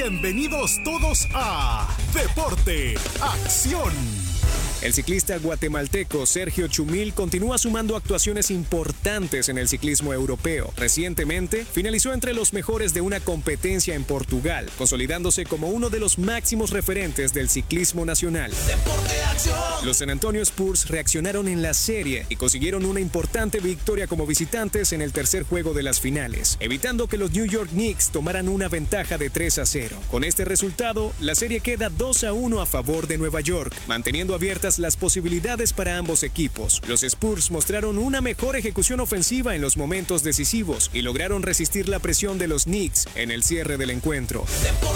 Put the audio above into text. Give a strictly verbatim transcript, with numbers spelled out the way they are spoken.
Bienvenidos todos a Deporte, Acción. El ciclista guatemalteco Sergio Chumil continúa sumando actuaciones importantes en el ciclismo europeo. Recientemente, finalizó entre los mejores de una competencia en Portugal, consolidándose como uno de los máximos referentes del ciclismo nacional. Deporte, acción. Los San Antonio Spurs reaccionaron en la serie y consiguieron una importante victoria como visitantes en el tercer juego de las finales, evitando que los New York Knicks tomaran una ventaja de tres a cero. Con este resultado, la serie queda dos a uno a favor de Nueva York, manteniendo abiertas las posibilidades para ambos equipos. Los Spurs mostraron una mejor ejecución ofensiva en los momentos decisivos y lograron resistir la presión de los Knicks en el cierre del encuentro.